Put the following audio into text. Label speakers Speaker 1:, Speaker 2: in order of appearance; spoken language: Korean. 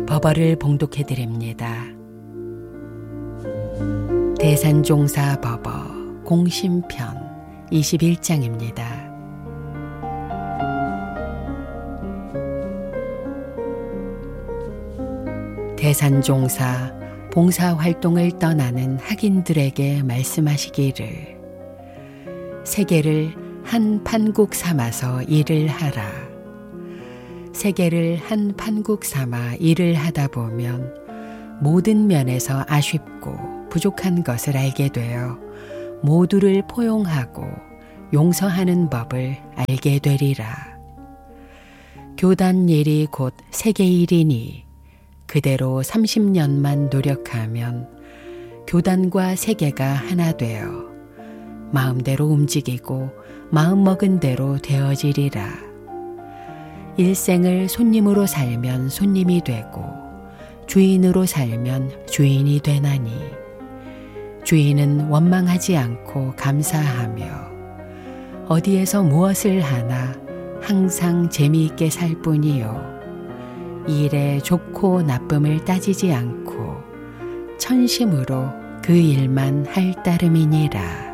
Speaker 1: 법어를 봉독해 드립니다. 대산종사 법어 공심편 21장입니다. 대산종사 봉사활동을 떠나는 학인들에게 말씀하시기를 세계를 한 판국 삼아서 일을 하라. 세계를 한 판국 삼아 일을 하다 보면 모든 면에서 아쉽고 부족한 것을 알게 되어 모두를 포용하고 용서하는 법을 알게 되리라. 교단 일이 곧 세계 일이니 그대로 30년만 노력하면 교단과 세계가 하나 되어 마음대로 움직이고 마음먹은 대로 되어지리라. 일생을 손님으로 살면 손님이 되고 주인으로 살면 주인이 되나니 주인은 원망하지 않고 감사하며 어디에서 무엇을 하나 항상 재미있게 살 뿐이요 일에 좋고 나쁨을 따지지 않고 천심으로 그 일만 할 따름이니라.